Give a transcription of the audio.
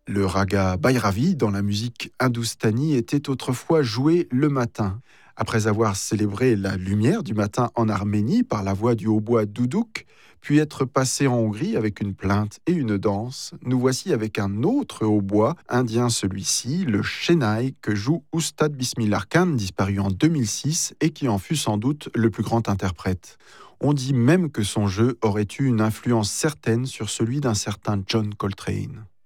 Le raga Bhairavi dans la musique hindoustanie était autrefois joué le matin. Après avoir célébré la lumière du matin en Arménie par la voix du hautbois Doudouk, puis être passé en Hongrie avec une plainte et une danse, nous voici avec un autre hautbois, indien celui-ci, le Chennai, que joue Oustad Bismillah Khan, disparu en 2006 et qui en fut sans doute le plus grand interprète. On dit même que son jeu aurait eu une influence certaine sur celui d'un certain John Coltrane.